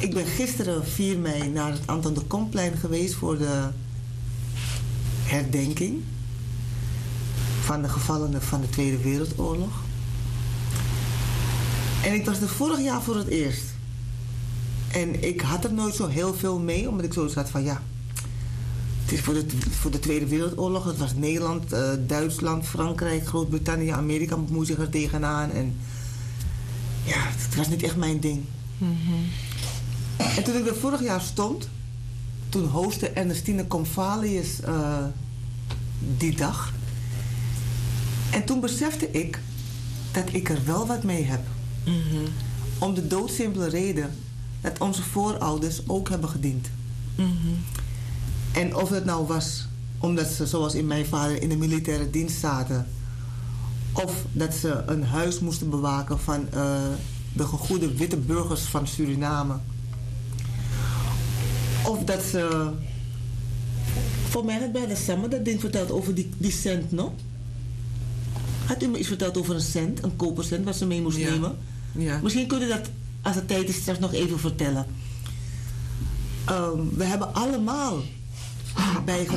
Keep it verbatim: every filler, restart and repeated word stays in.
Ik ben gisteren vier mei naar het Anton de Komplein geweest voor de herdenking van de gevallenen van de Tweede Wereldoorlog. En ik was er vorig jaar voor het eerst. En ik had er nooit zo heel veel mee, omdat ik zoiets had van ja, het is voor de, voor de Tweede Wereldoorlog. Het was Nederland, uh, Duitsland, Frankrijk, Groot-Brittannië, Amerika bemoeide zich er tegenaan. En ja, het was niet echt mijn ding. Mm-hmm. En toen ik er vorig jaar stond, toen hostte Ernestine Convalius uh, die dag. En toen besefte ik dat ik er wel wat mee heb. Mm-hmm. Om de doodsimpele reden dat onze voorouders ook hebben gediend. Mm-hmm. En of het nou was omdat ze, zoals in mijn vader, in de militaire dienst zaten. Of dat ze een huis moesten bewaken van uh, de gegoede witte burgers van Suriname. Of dat ze... Voor mij had bij de Samen dat ding verteld over die, die cent, no? Had u me iets verteld over een cent, een kopercent, wat ze mee moest ja. nemen? Ja. Misschien kunt u dat, als het tijd is, straks nog even vertellen. Um, we hebben allemaal bijgedragen